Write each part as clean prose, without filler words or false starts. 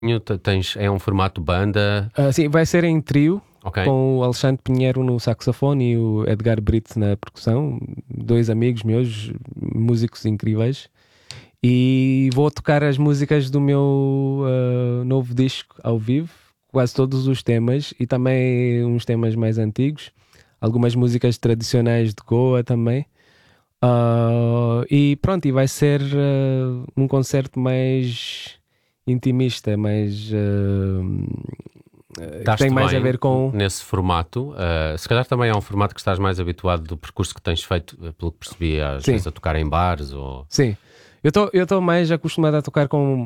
É um formato banda? Sim, vai ser em trio, Ok. com o Alexandre Pinheiro no saxofone e o Edgar Brito na percussão, dois amigos meus, músicos incríveis. E vou tocar as músicas do meu novo disco ao vivo, quase todos os temas, e também uns temas mais antigos, algumas músicas tradicionais de Goa também. E pronto, e vai ser um concerto mais intimista, mais que tem Estás-te mais a bem ver com. nesse formato? Se calhar também é um formato que estás mais habituado do percurso que tens feito, pelo que percebi, às Sim, vezes a tocar em bares ou... sim. Eu estou mais acostumado a tocar com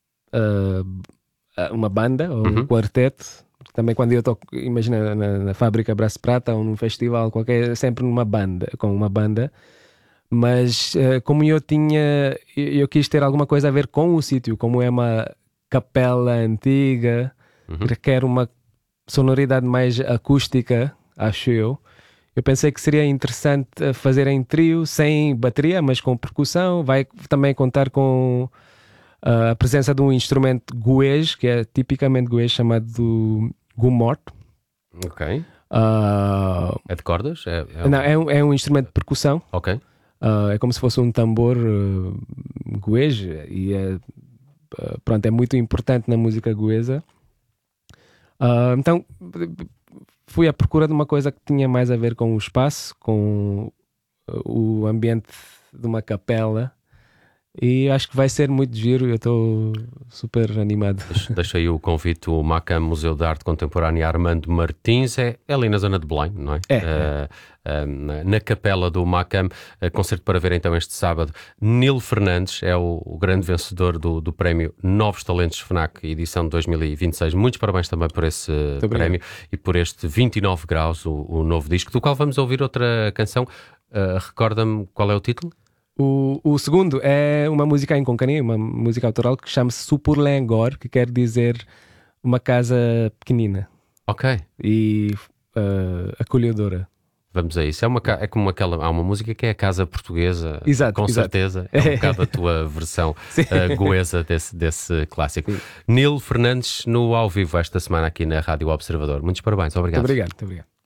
uma banda ou um Uhum. quarteto. Também quando eu toco, imagina na Fábrica Braço Prata ou num festival qualquer, sempre numa banda, com uma banda. Mas como eu quis ter alguma coisa a ver com o sítio, como é uma capela antiga, Uhum. requer uma sonoridade mais acústica, acho eu. Eu pensei que seria interessante fazer em trio, sem bateria, mas com percussão. Vai também contar com a presença de um instrumento goês, que é tipicamente goês, chamado gumort. Ok. Ah, É de cordas? não, é um instrumento de percussão. Ok. É como se fosse um tambor goês e pronto, é muito importante na música goesa. Então fui à procura de uma coisa que tinha mais a ver com o espaço, com o ambiente de uma capela, e acho que vai ser muito giro. Eu estou super animado. Deixa aí o convite, o MACAM Museu de Arte Contemporânea Armando Martins, é ali na zona de Belém, não é? Na capela do MACAM, concerto para ver então este sábado. Nilo Fernandes é o grande vencedor do prémio Novos Talentos FNAC, edição de 2026. Muitos parabéns também por esse prémio e por este 29 graus, o novo disco, do qual vamos ouvir outra canção. Recorda-me qual é o título? O segundo é uma música em Konkani, uma música autoral que chama-se Supurlengor, que quer dizer uma casa pequenina Ok. e acolhedora. Vamos a isso. É como aquela. Há uma música que é a Casa Portuguesa, Exato, com exato. certeza. É um bocado a tua versão goesa desse clássico. Sim. Nilo Fernandes no ao vivo esta semana aqui na Rádio Observador. Muitos parabéns, obrigado. Muito obrigado, muito obrigado.